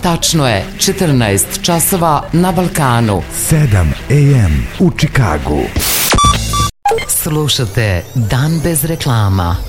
Tačno je 14 časova na Balkanu. 7 AM u Čikagu. Slušate Dan bez reklama.